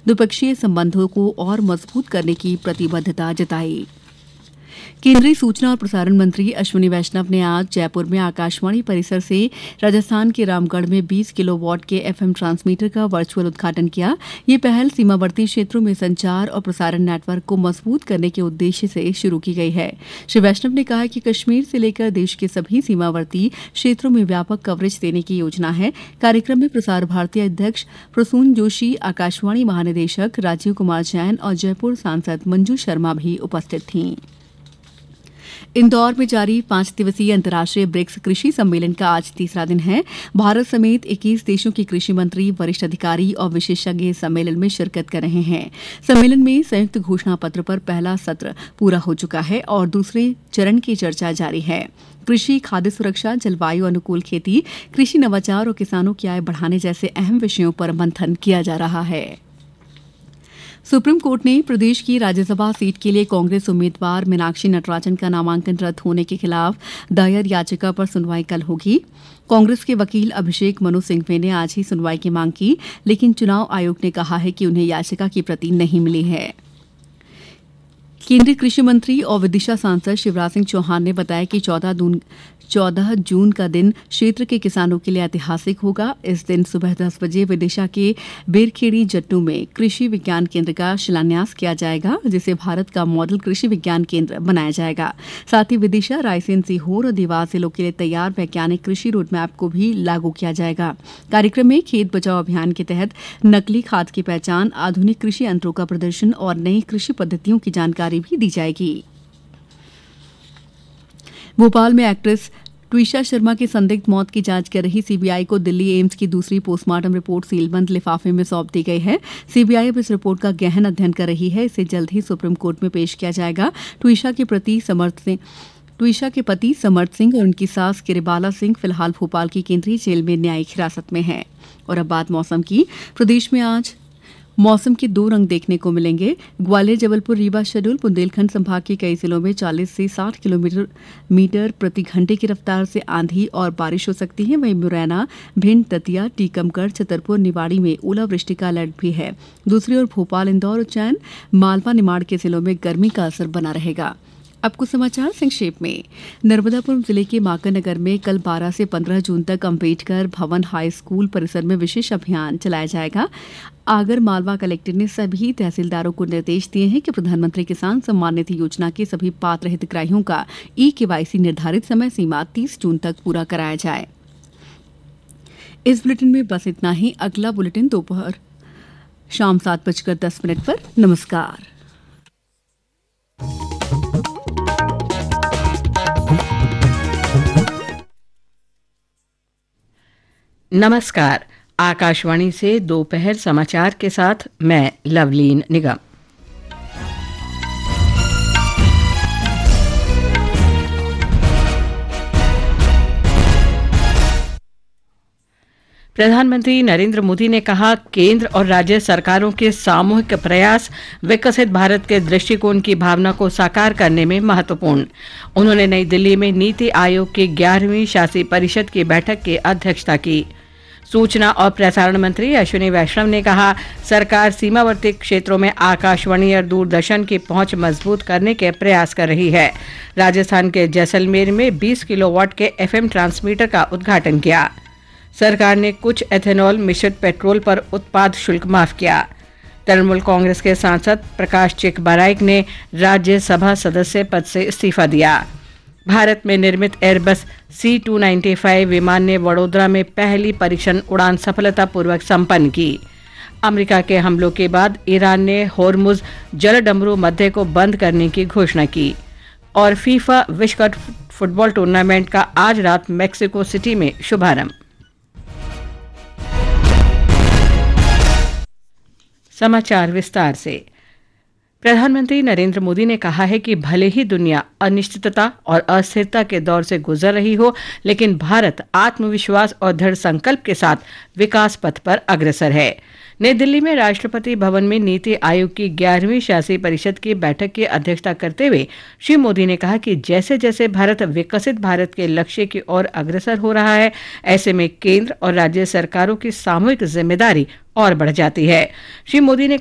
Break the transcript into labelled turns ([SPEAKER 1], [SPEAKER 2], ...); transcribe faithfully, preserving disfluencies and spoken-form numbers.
[SPEAKER 1] द्विपक्षीय संबंधों को और मजबूत करने की प्रतिबद्धता जताई। केंद्रीय सूचना और प्रसारण मंत्री अश्विनी वैष्णव ने आज जयपुर में आकाशवाणी परिसर से राजस्थान के रामगढ़ में बीस किलोवाट के एफएम ट्रांसमीटर का वर्चुअल उद्घाटन किया। ये पहल सीमावर्ती क्षेत्रों में संचार और प्रसारण नेटवर्क को मजबूत करने के उद्देश्य से शुरू की गई है। श्री वैष्णव ने कहा कि कश्मीर से लेकर देश के सभी सीमावर्ती क्षेत्रों में व्यापक कवरेज देने की योजना है। कार्यक्रम में प्रसार भारती अध्यक्ष प्रसून जोशी, आकाशवाणी महानिदेशक राजीव कुमार जैन और जयपुर सांसद मंजू शर्मा भी उपस्थित थीं। इंदौर में जारी पांच दिवसीय अंतर्राष्ट्रीय ब्रिक्स कृषि सम्मेलन का आज तीसरा दिन है। भारत समेत इक्कीस देशों के कृषि मंत्री, वरिष्ठ अधिकारी और विशेषज्ञ इस सम्मेलन में शिरकत कर रहे हैं। सम्मेलन में संयुक्त घोषणा पत्र पर पहला सत्र पूरा हो चुका है और दूसरे चरण की चर्चा जारी है। कृषि, खाद्य सुरक्षा, जलवायु अनुकूल खेती, कृषि नवाचार और किसानों की आय बढ़ाने जैसे अहम विषयों पर मंथन किया जा रहा है। सुप्रीम कोर्ट ने प्रदेश की राज्यसभा सीट के लिए कांग्रेस उम्मीदवार मीनाक्षी नटराजन का नामांकन रद्द होने के खिलाफ दायर याचिका पर सुनवाई कल होगी। कांग्रेस के वकील अभिषेक मनु सिंघवी ने आज ही सुनवाई की मांग की, लेकिन चुनाव आयोग ने कहा है कि उन्हें याचिका की प्रति नहीं मिली है। केंद्रीय कृषि मंत्री और विदिशा सांसद शिवराज सिंह चौहान ने बताया कि चौदह जून चौदह जून का दिन क्षेत्र के किसानों के लिए ऐतिहासिक होगा। इस दिन सुबह दस बजे विदिशा के बेरखेड़ी जट्टू में कृषि विज्ञान केंद्र का शिलान्यास किया जाएगा, जिसे भारत का मॉडल कृषि विज्ञान केंद्र बनाया जाएगा। साथ ही विदिशा, रायसेन, सीहोर और देवास जिलों के लिए तैयार वैज्ञानिक कृषि रोडमैप को भी लागू किया जाएगा। कार्यक्रम में खेत बचाओ अभियान के तहत नकली खाद की पहचान, आधुनिक कृषि यंत्रों का प्रदर्शन और नई कृषि पद्धतियों की जानकारी भी दी जाएगी। भोपाल में एक्ट्रेस ट्विशा शर्मा की संदिग्ध मौत की जांच कर रही सीबीआई को दिल्ली एम्स की दूसरी पोस्टमार्टम रिपोर्ट सीलबंद लिफाफे में सौंप दी गई है। सीबीआई अब इस रिपोर्ट का गहन अध्ययन कर रही है। इसे जल्द ही सुप्रीम कोर्ट में पेश किया जाएगा। ट्विशा के प्रति समर्थ सिंह ट्विशा के पति समर्थ सिंह और उनकी सास किरिबाला सिंह फिलहाल भोपाल की केंद्रीय जेल में न्यायिक हिरासत में हैं। और अब बात मौसम की। प्रदेश में आज मौसम के दो रंग देखने को मिलेंगे। ग्वालियर, जबलपुर, रीवा, शहडोल, बुंदेलखंड संभाग के कई जिलों में चालीस से साठ किलोमीटर मीटर प्रति घंटे की रफ्तार से आंधी और बारिश हो सकती है। वहीं मुरैना, भिंड, दतिया, टीकमगढ़, छतरपुर, निवाड़ी में ओलावृष्टि का अलर्ट भी है। दूसरी ओर भोपाल, इंदौर, उज्जैन, मालवा, निमाड़ के जिलों में गर्मी का असर बना रहेगा। अब कुछ समाचार संक्षेप में। नर्मदापुरम जिले के माकनगर में कल बारह से पंद्रह जून तक अम्बेडकर भवन हाई स्कूल परिसर में विशेष अभियान चलाया जाएगा। आगर मालवा कलेक्टर ने सभी तहसीलदारों को निर्देश दिए हैं कि प्रधानमंत्री किसान सम्मान निधि योजना के सभी पात्र हितग्राहियों का ई केवाईसी निर्धारित समय सीमा तीस जून तक पूरा कराया जाए। इस बुलेटिन में बस इतना ही। अगला बुलेटिन दोपहर शाम सात बजकर दस मिनट पर। नमस्कार।
[SPEAKER 2] नमस्कार। आकाशवाणी से दोपहर समाचार के साथ मैं लवलीन निगम। प्रधानमंत्री नरेंद्र मोदी ने कहा, केंद्र और राज्य सरकारों के सामूहिक प्रयास विकसित भारत के दृष्टिकोण की भावना को साकार करने में महत्वपूर्ण। उन्होंने नई दिल्ली में नीति आयोग की ग्यारहवीं शासी परिषद की बैठक की अध्यक्षता की। सूचना और प्रसारण मंत्री अश्विनी वैष्णव ने कहा, सरकार सीमावर्ती क्षेत्रों में आकाशवाणी और दूरदर्शन की पहुंच मजबूत करने के प्रयास कर रही है। राजस्थान के जैसलमेर में बीस किलोवाट के एफएम ट्रांसमीटर का उद्घाटन किया। सरकार ने कुछ एथेनॉल मिश्रित पेट्रोल पर उत्पाद शुल्क माफ किया। तृणमूल कांग्रेस के सांसद प्रकाश चिकबाराइक ने राज्यसभा सदस्य पद से इस्तीफा दिया। भारत में निर्मित Airbus C to ninety five विमान ने वडोदरा में पहली परीक्षण उड़ान सफलतापूर्वक संपन्न की। अमेरिका के हमलों के बाद ईरान ने होर्मुज जलडमरू मध्य को बंद करने की घोषणा की। और फीफा विश्व कप फुटबॉल टूर्नामेंट का आज रात मेक्सिको सिटी में शुभारंभ। समाचार विस्तार से। प्रधानमंत्री नरेंद्र मोदी ने कहा है कि भले ही दुनिया अनिश्चितता और अस्थिरता के दौर से गुजर रही हो, लेकिन भारत आत्मविश्वास और दृढ़ संकल्प के साथ विकास पथ पर अग्रसर है। नई दिल्ली में राष्ट्रपति भवन में नीति आयोग की ग्यारहवीं शासी परिषद की बैठक की अध्यक्षता करते हुए श्री मोदी ने कहा कि जैसे जैसे भारत विकसित भारत के लक्ष्य की ओर अग्रसर हो रहा है, ऐसे में केंद्र और राज्य सरकारों की सामूहिक जिम्मेदारी और बढ़ जाती है। श्री मोदी ने